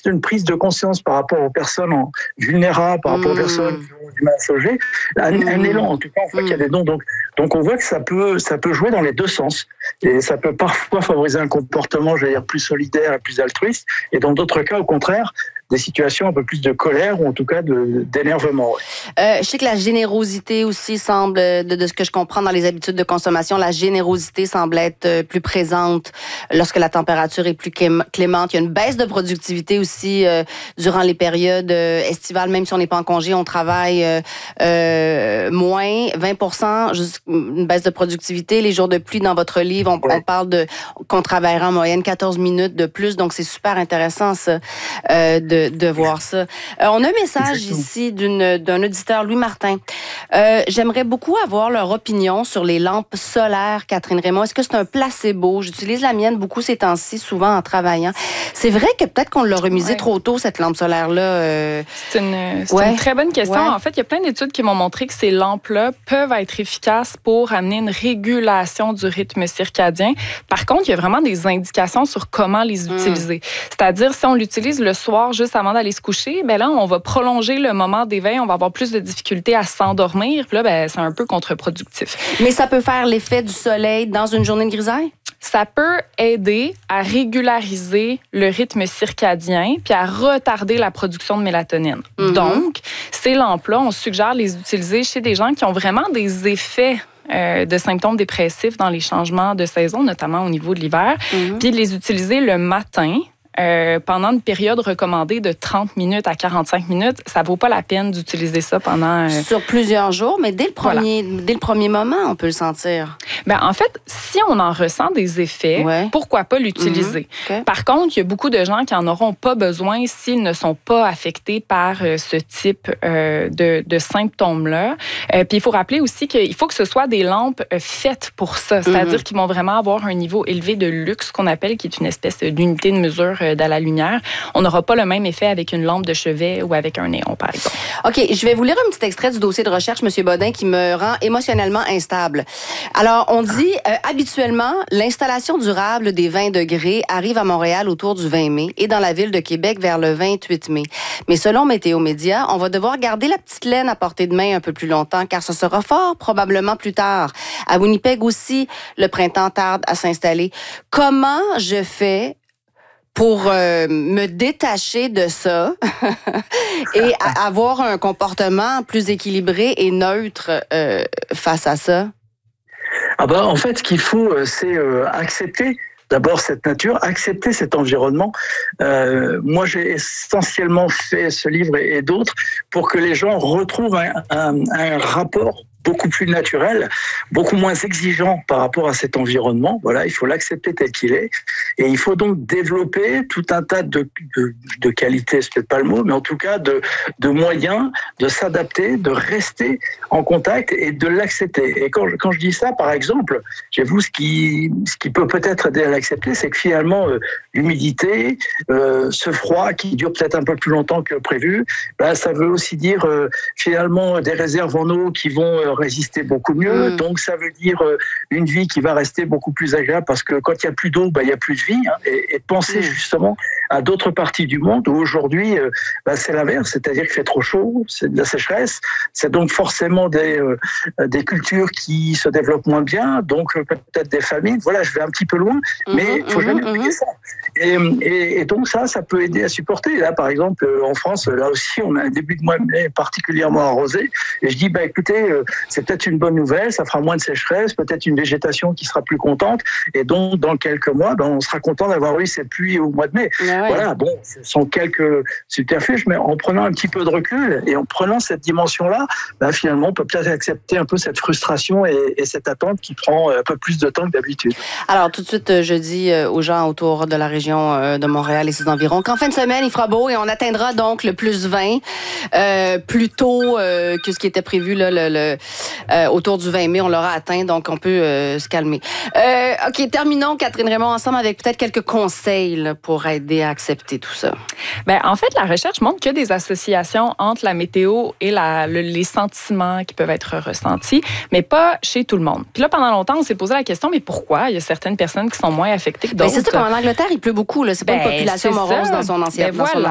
juste une prise de conscience par rapport aux personnes vulnérables, par rapport aux personnes qui ont du mal à se loger, un élan, en tout cas, on voit qu'il y a des dons. Donc on voit que ça peut jouer dans les deux sens. Et ça peut parfois favoriser un comportement, j'allais dire, plus solidaire et plus altruiste. Et dans d'autres cas, au contraire, des situations un peu plus de colère ou en tout cas d'énervement. Je sais que la générosité aussi semble, de ce que je comprends dans les habitudes de consommation, la générosité semble être plus présente lorsque la température est plus clémente. Il y a une baisse de productivité aussi durant les périodes estivales. Même si on n'est pas en congé, on travaille moins, 20%, une baisse de productivité. Les jours de pluie dans votre livre, on parle qu'on travaillera en moyenne 14 minutes de plus. Donc, c'est super intéressant ça, de voir ça. On a un message ici d'un auditeur, Louis Martin. J'aimerais beaucoup avoir leur opinion sur les lampes solaires, Catherine Raymond. Est-ce que c'est un placebo? J'utilise la mienne beaucoup ces temps-ci, souvent en travaillant. C'est vrai que peut-être qu'on l'a remisée trop tôt, cette lampe solaire-là. C'est une très bonne question. En fait, il y a plein d'études qui m'ont montré que ces lampes-là peuvent être efficaces pour amener une régulation du rythme circadien. Par contre, il y a vraiment des indications sur comment les utiliser. C'est-à-dire, si on l'utilise le soir juste avant d'aller se coucher, ben là, on va prolonger le moment d'éveil, on va avoir plus de difficultés à s'endormir. Puis là, ben, c'est un peu contre-productif. Mais ça peut faire l'effet du soleil dans une journée de grisaille? Ça peut aider à régulariser le rythme circadien puis à retarder la production de mélatonine. Donc, ces lampes-là, on suggère les utiliser chez des gens qui ont vraiment des effets de symptômes dépressifs dans les changements de saison, notamment au niveau de l'hiver, puis de les utiliser le matin. Pendant une période recommandée de 30 minutes à 45 minutes, ça vaut pas la peine d'utiliser ça pendant... Sur plusieurs jours, mais dès le premier moment, on peut le sentir. Ben, en fait, si on en ressent des effets, pourquoi pas l'utiliser? Par contre, il y a beaucoup de gens qui en auront pas besoin s'ils ne sont pas affectés par ce type de symptômes-là. Puis il faut rappeler aussi qu'il faut que ce soit des lampes faites pour ça, c'est-à-dire qu'ils vont vraiment avoir un niveau élevé de luxe qu'on appelle, qui est une espèce d'unité de mesure de la lumière. On n'aura pas le même effet avec une lampe de chevet ou avec un néon, par exemple. OK, je vais vous lire un petit extrait du dossier de recherche, M. Bodin, qui me rend émotionnellement instable. Alors, on dit, habituellement, l'installation durable des 20 degrés arrive à Montréal autour du 20 mai et dans la ville de Québec vers le 28 mai. Mais selon Météo Média, on va devoir garder la petite laine à portée de main un peu plus longtemps, car ce sera fort probablement plus tard. À Winnipeg aussi, le printemps tarde à s'installer. Comment je fais pour me détacher de ça et avoir un comportement plus équilibré et neutre face à ça? En fait, ce qu'il faut, c'est accepter d'abord cette nature, accepter cet environnement. Moi, j'ai essentiellement fait ce livre et d'autres pour que les gens retrouvent un rapport beaucoup plus naturel, beaucoup moins exigeant par rapport à cet environnement. Voilà, il faut l'accepter tel qu'il est. Et il faut donc développer tout un tas de qualités, c'est peut-être pas le mot, mais en tout cas de moyens de s'adapter, de rester en contact et de l'accepter. Et quand je dis ça, par exemple, j'avoue, ce qui peut peut-être aider à l'accepter, c'est que finalement, l'humidité, ce froid qui dure peut-être un peu plus longtemps que prévu, ça veut aussi dire finalement des réserves en eau qui vont résister beaucoup mieux. Donc, ça veut dire une vie qui va rester beaucoup plus agréable parce que quand il n'y a plus d'eau, il n'y a plus de vie. Hein, et penser justement à d'autres parties du monde où aujourd'hui, c'est l'inverse, c'est-à-dire qu'il fait trop chaud, c'est de la sécheresse, c'est donc forcément des cultures qui se développent moins bien, donc peut-être des famines. Voilà, je vais un petit peu loin, mais il ne faut jamais oublier ça. Et donc ça peut aider à supporter. Là, par exemple, en France, là aussi, on a un début de mois de mai particulièrement arrosé. Et je dis, écoutez, c'est peut-être une bonne nouvelle, ça fera moins de sécheresse, peut-être une végétation qui sera plus contente. Et donc, dans quelques mois, on sera content d'avoir eu cette pluie au mois de mai. Voilà, bon, ce sont quelques subterfuges, mais en prenant un petit peu de recul et en prenant cette dimension-là, finalement, on peut peut-être accepter un peu cette frustration et cette attente qui prend un peu plus de temps que d'habitude. Alors, tout de suite, je dis aux gens autour de la région de Montréal et ses environs qu'en fin de semaine, il fera beau et on atteindra donc le plus 20 plus tôt que ce qui était prévu là, autour du 20 mai. On l'aura atteint, donc on peut se calmer. OK, terminons, Catherine Raymond, ensemble avec peut-être quelques conseils là, pour aider à accepter tout ça. En fait, la recherche montre qu'il y a des associations entre la météo et les sentiments qui peuvent être ressentis, mais pas chez tout le monde. Puis là, pendant longtemps, on s'est posé la question, mais pourquoi il y a certaines personnes qui sont moins affectées que d'autres? C'est ça, comme en Angleterre, il pleut beaucoup. Là. C'est pas une population morose dans son ancienne.